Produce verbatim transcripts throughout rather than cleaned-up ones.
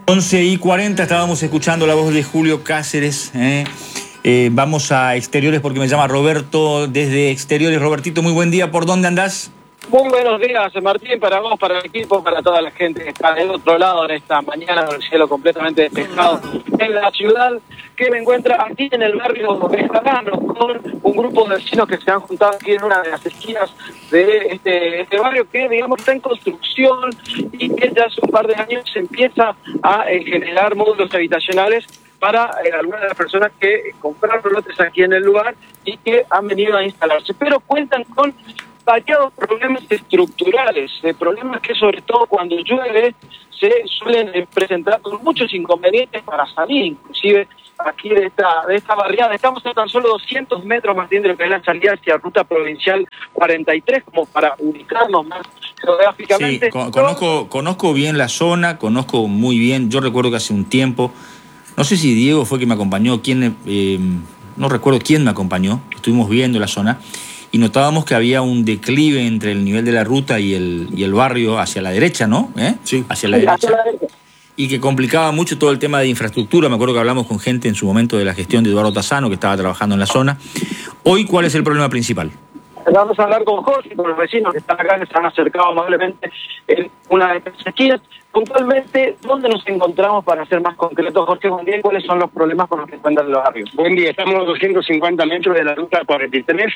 once y cuarenta, estábamos escuchando la voz de Julio Cáceres. ¿eh? Eh, vamos a Exteriores porque me llama Roberto desde Exteriores. Robertito, muy buen día. ¿Por dónde andás? Muy buenos días, Martín, para vos, para el equipo, para toda la gente que está del otro lado en esta mañana con el cielo completamente despejado en la ciudad, que me encuentra aquí en el barrio Bejarano con un grupo de vecinos que se han juntado aquí en una de las esquinas de este, este barrio que, digamos, está en construcción y que ya hace un par de años se empieza a eh, generar módulos habitacionales para eh, algunas de las personas que compraron lotes aquí en el lugar y que han venido a instalarse, pero cuentan con variados problemas estructurales, eh, problemas que sobre todo cuando llueve se suelen eh, presentar con muchos inconvenientes para salir, inclusive aquí de esta de esta barriada. Estamos a tan solo doscientos metros, Martín, de lo que es la salida hacia Ruta Provincial cuarenta y tres, como para ubicarnos más geográficamente. Sí, con, conozco, conozco bien la zona, conozco muy bien. Yo recuerdo que hace un tiempo, no sé si Diego fue que me acompañó, quién, eh, no recuerdo quién me acompañó, estuvimos viendo la zona y notábamos que había un declive entre el nivel de la ruta y el, y el barrio hacia la derecha, ¿no? ¿Eh? Sí. Hacia la derecha. Y que complicaba mucho todo el tema de infraestructura. Me acuerdo que hablamos con gente en su momento de la gestión de Eduardo Tassano, que estaba trabajando en la zona. Hoy, ¿cuál es el problema principal? Vamos a hablar con Jorge, con los vecinos que están acá, que se han acercado amablemente en una de estas esquinas. Puntualmente, ¿dónde nos encontramos para ser más concretos, Jorge? Buen día, ¿cuáles son los problemas con los que cuentan los barrios? Buen día, estamos a doscientos cincuenta metros de la ruta cuarenta y tres.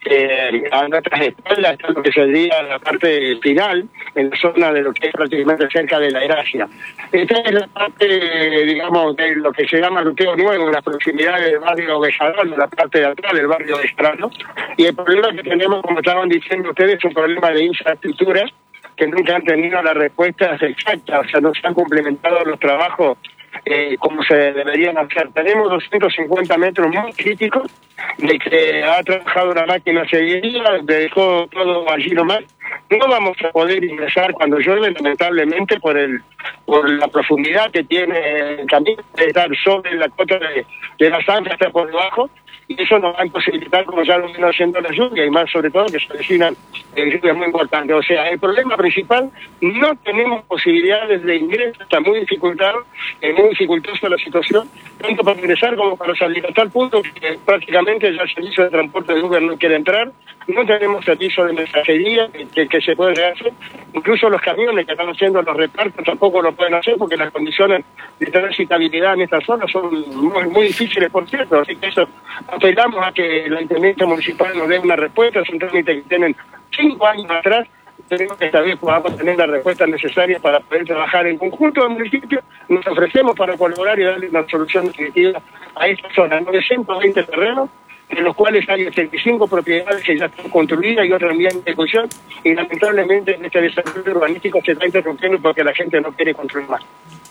Eh, a nuestras espaldas está lo que sería la parte final, en la zona de lo que es prácticamente cerca de la Gracia. Esta es la parte, digamos, de lo que se llama Luteo Nuevo, en las proximidades del barrio Bejarano, la parte de atrás del barrio Bejarano. Y el problema que tenemos, como estaban diciendo ustedes, es un problema de infraestructura que nunca han tenido las respuestas exactas, o sea, no se han complementado los trabajos Eh, como se deberían hacer. Tenemos doscientos cincuenta metros muy críticos de que ha trabajado una máquina ese día, dejó todo allí nomás. No vamos a poder ingresar cuando llueve, lamentablemente, por el por la profundidad que tiene el camino, de estar sobre la cota de, de la zanja hasta por debajo, y eso nos va a imposibilitar, como ya lo vino haciendo la lluvia, y más sobre todo que se avecinan eh, lluvias muy importantes. O sea, el problema principal, no tenemos posibilidades de ingreso, está muy dificultado, es muy dificultosa la situación, tanto para ingresar como para salir, a tal punto que prácticamente ya el servicio de transporte de Uber no quiere entrar, no tenemos servicio de mensajería que, que, que se puede hacer, incluso los camiones que están haciendo los repartos tampoco lo pueden hacer porque las condiciones de transitabilidad en esta zona son muy, muy difíciles, por cierto, así que eso apelamos a que la Intendencia Municipal nos dé una respuesta. Es un trámite que tienen cinco años atrás. Tenemos que esta vez podamos tener las respuestas necesarias para poder trabajar en conjunto del municipio. Nos ofrecemos para colaborar y darle una solución definitiva a esta zona. novecientos veinte terrenos, de los cuales hay ochenta y cinco propiedades que ya están construidas y otras en vía de ejecución, y lamentablemente en este desarrollo urbanístico se está interrumpiendo porque la gente no quiere construir más.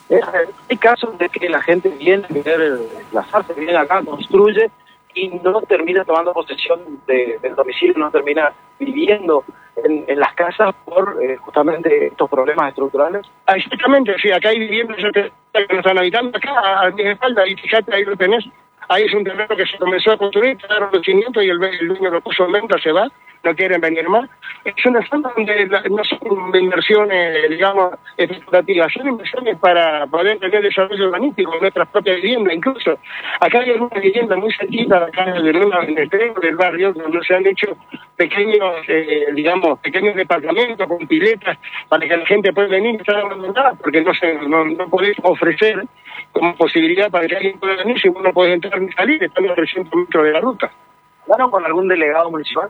Hay casos de que la gente viene a querer desplazarse, viene acá, construye y no termina tomando posesión de, del domicilio, no termina viviendo en, en las casas por eh, justamente estos problemas estructurales. Ah, exactamente, sí, acá hay viviendas que no están habitando acá a mi espalda, y fíjate, ahí lo tenés, ahí es un terreno que se comenzó a construir, quedaron los cimientos y el, el dueño lo puso en venta, se va, no quieren venir más. Es una zona donde la, no son inversiones, digamos, especulativas, son inversiones para poder tener desarrollo urbanístico en nuestras propias viviendas. Incluso acá hay algunas viviendas muy cerquitas, acá en el, en el terreno del barrio, donde se han hecho pequeños, eh, digamos, pequeños departamentos con piletas para que la gente pueda venir y estar abandonada, porque no, se, no, no podés ofrecer como posibilidad para que alguien pueda venir si uno puede entrar y salir, estando a trescientos metros de la ruta. ¿Hablaron con algún delegado municipal?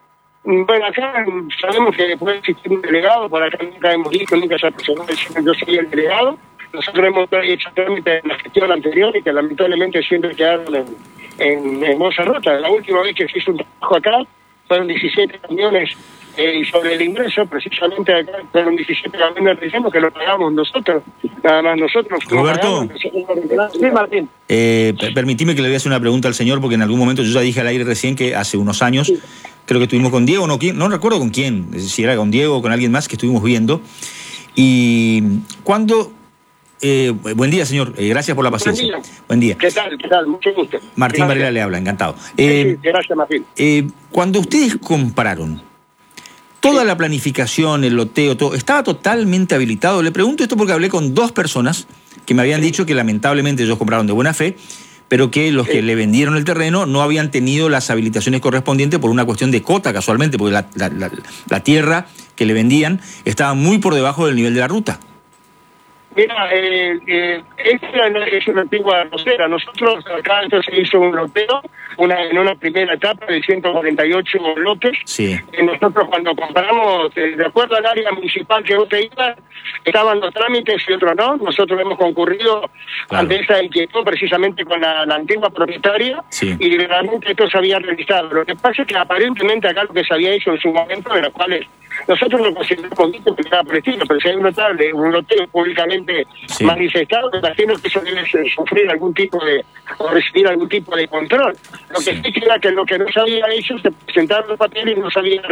Bueno, acá sabemos que puede existir un delegado, por acá nunca hemos visto, nunca se ha personado, yo soy el delegado. Nosotros hemos hecho trámite en la gestión anterior y que lamentablemente siempre quedaron en, en, en bolsa rota. La última vez que se hizo un trabajo acá fueron diecisiete camiones eh, y sobre el ingreso, precisamente acá fueron diecisiete camiones diciendo que lo pagamos nosotros, nada más nosotros. Roberto, pagamos, sí, Martín. Eh, permitime que le voy a hacer una pregunta al señor, porque en algún momento yo ya dije al aire recién que hace unos años, sí, creo que estuvimos con Diego, no, no recuerdo con quién, si era con Diego o con alguien más que estuvimos viendo. Y cuando... Eh, buen día, señor. Eh, gracias por la paciencia. Buen día. Buen día. ¿Qué tal? ¿Qué tal? Mucho gusto. Martín Gracias. Varela le habla, encantado. Eh, sí, gracias, Martín. Eh, cuando ustedes compraron toda sí. la planificación, el loteo, todo, ¿estaba totalmente habilitado? Le pregunto esto porque hablé con dos personas que me habían dicho que lamentablemente ellos compraron de buena fe, pero que los que le vendieron el terreno no habían tenido las habilitaciones correspondientes por una cuestión de cota, casualmente, porque la, la, la, la tierra que le vendían estaba muy por debajo del nivel de la ruta. Mira, eh, eh, esta es una antigua rosera. Nosotros acá entonces se hizo un loteo, una, en una primera etapa de ciento cuarenta y ocho lotes. Sí. Eh, nosotros cuando compramos, eh, de acuerdo al área municipal que vos te ibas, estaban los trámites y otros no. Nosotros hemos concurrido claro. ante esa inquietud precisamente con la, la antigua propietaria sí. y realmente esto se había realizado. Lo que pasa es que aparentemente acá lo que se había hecho en su momento, de los cuales nosotros lo consideramos visto que estaba por estilo, pero si hay un notable, un loteo públicamente sí. manifestado, me imagino que eso debe sufrir algún tipo de, o recibir algún tipo de control. Lo que sí, sí era que lo que no se había hecho, se presentaron los papeles y no se había